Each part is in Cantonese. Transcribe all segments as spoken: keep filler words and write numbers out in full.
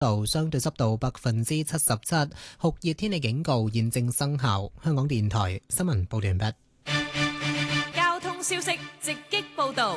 度，相對濕度百分之七十七，酷熱天氣警告現正生效。香港電台新聞報道完畢。 交通消息直擊報道。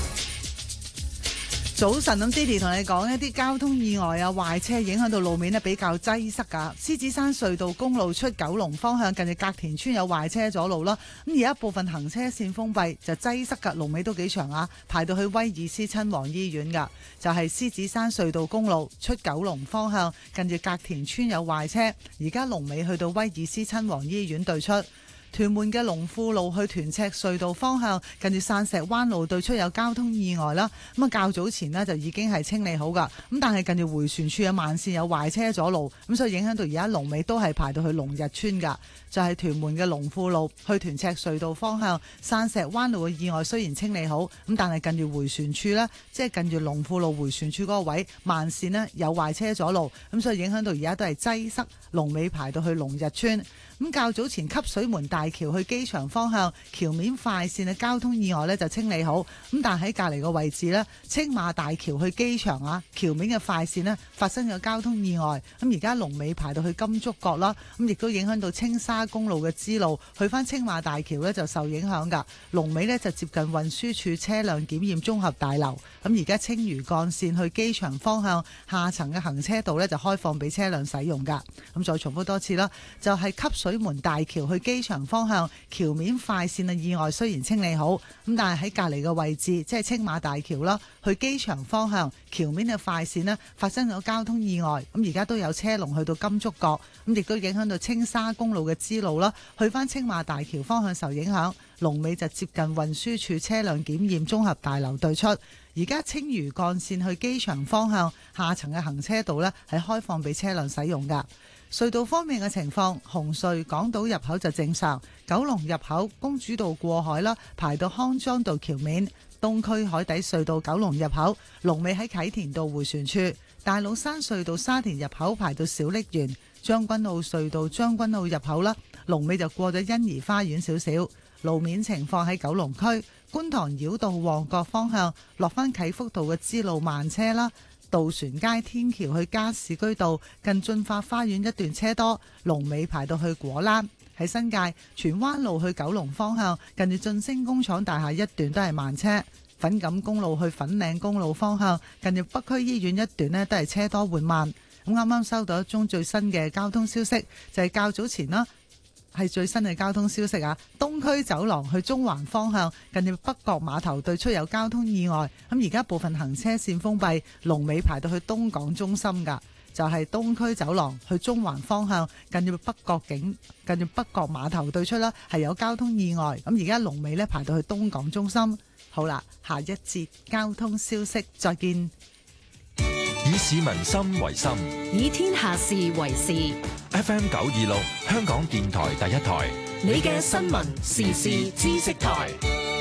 早晨，咁 Didi 同你講一啲交通意外啊，壞車影響到路面呢比較擠塞噶。獅子山隧道公路出九龍方向，近住隔田村有壞車阻路啦。咁而家部分行車線封閉，就擠塞噶，龍尾都幾長啊，排到去威爾斯親王醫院噶。就係獅子山隧道公路出九龍方向，近住隔田村有壞車，而家龍尾去到威爾斯親王醫院對出。屯門嘅龍富路去屯赤隧道方向，近住散石灣路對出有交通意外啦。咁啊，較早前呢就已經係清理好噶，咁但係近住迴旋處嘅慢線有壞車阻路，咁所以影響到而家龍尾都係排到去龍日村噶。就係屯門嘅龍富路去屯赤隧道方向，散石灣路嘅意外雖然清理好，咁但係近住迴旋處呢，即係近住龍富路迴旋處嗰個位慢線呢有壞車阻路，咁所以影響到而家都係擠塞，龍尾排到去龍日村。咁較早前汲水門大橋去機場方向橋面快線嘅交通意外呢就清理好，咁但係喺隔離個位置呢，青馬大橋去機場啊橋面嘅快線呢發生咗交通意外，咁而家龍尾排到去金竹角啦，咁亦都影響到青沙公路嘅支路去返青馬大橋呢就受影響㗎，龍尾呢就接近運輸署車輛檢驗綜合大樓，咁而家青嶼幹線去機場方向下層嘅行車道呢就開放俾車輛使用㗎，咁再重複多次啦，就係汲水水門大橋去機場方向橋面快線嘅意外雖然清理好，咁但係喺隔離嘅位置，即係青馬大橋啦，去機場方向橋面嘅快線呢發生咗交通意外，咁而家都有車龍去到金竹角，咁亦都影響到青沙公路嘅支路啦，去返青馬大橋方向受影響，龍尾就接近運輸署車輛檢驗綜合大樓對出。而家青嶼幹線去機場方向下層嘅行車道呢係開放俾車輛使用㗎。隧道方面嘅情況，紅隧港島入口就正常，九龍入口公主道過海啦，排到康莊道橋面，東區海底隧道九龍入口龍尾喺啟田道迴旋處，大老山隧道沙田入口排到小瀝源，將軍澳隧道將軍澳入口啦，龍尾就過咗欣怡花園少少。路面情況喺九龍區觀塘繞道旺角方向落返啟福道嘅支路慢車啦，渡船街天橋去加士居道近駿發花園一段車多，龍尾排到去果欄。喺新界荃灣路去九龍方向近住晉升工廠大廈一段都係慢車，粉錦公路去粉嶺公路方向近住北區醫院一段呢都係車多緩慢。咁啱啱收到一宗最新嘅交通消息，就係較早前啦，係最新嘅交通消息啊！東區走廊去中環方向近住北角碼頭對出有交通意外，咁而家部分行車線封閉，龍尾排到去東港中心噶，就係東區走廊去中環方向近住北角景近住北角碼頭對出啦，係有交通意外，咁而家龍尾呢排到去東港中心。好啦，下一節交通消息再見。 以市民心為心， 以天下事為事。 F M 九二六香港電台第一台， 你嘅新聞時事知識台。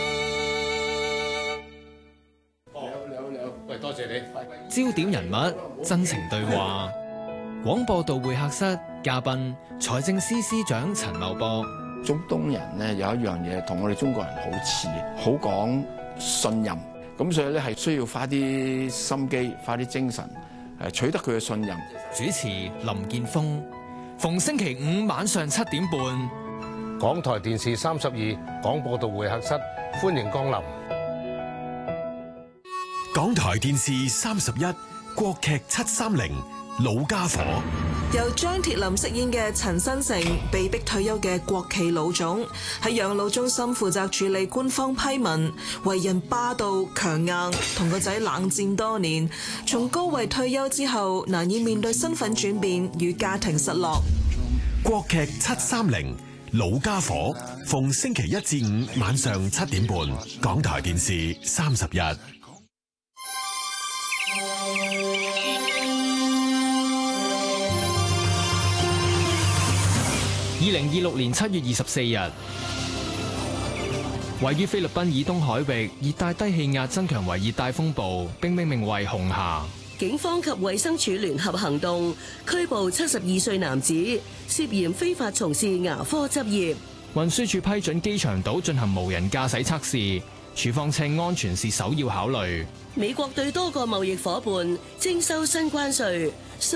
你好，你好，你好，喂，多謝你。 焦點人物，真情對話。廣播道會客室嘉賓，財政司司長陳茂波。 中東人呢有一樣嘢同我哋中國人好似，好講信任。咁所以咧係需要花啲心機，花啲精神，誒取得佢嘅信任。 主持林健鋒，逢星期五晚上七點半， 港台電視三十二廣播道會客室，歡迎光臨。 港台電視三十一國劇七三零老家伙， 由張鐵林飾演嘅陳新成被逼退休嘅國企老總，喺養老中心負責處理官方批文，為人霸道強硬，同個仔冷戰多年。從高位退休之後，難以面對身份轉變與家庭失落。 國劇七三零老家伙，逢星期一至五晚上七點半，港台電視三十一。 二零二六年七月二十四日，位於菲律賓以東海域熱帶低氣壓增強為熱帶風暴，並命名為紅霞。 警方及衛生署聯合行動，拘捕七十二歲男子，涉嫌非法從事牙科執業。 運輸署批准機場島進行無人駕駛測試， 處方稱安全是首要考慮。 美國對多個貿易夥伴徵收新關稅。